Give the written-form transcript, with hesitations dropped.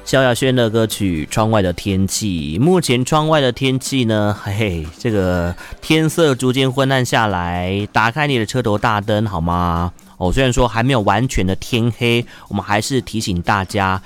萧亚轩的歌曲《窗外的天气》。目前窗外的天气呢，这个天色逐渐昏暗下来，打开你的车头大灯好吗？虽然说还没有完全的天黑，我们还是提醒大家